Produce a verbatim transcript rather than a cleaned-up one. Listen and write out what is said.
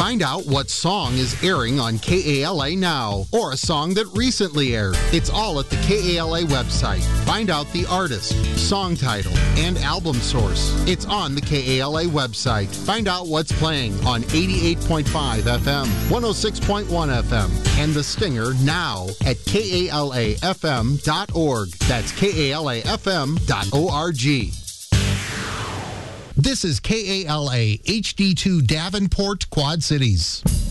Find out what song is airing on K A L A now, or a song that recently aired. It's all at the K A L A website. Find out the artist, song title, and album source. It's on the K A L A website. Find out what's playing on eighty-eight point five F M, one oh six point one F M, and The Stinger now at K A L A F M dot org. That's K A L A F M dot org. This is K A L A H D two Davenport, Quad Cities.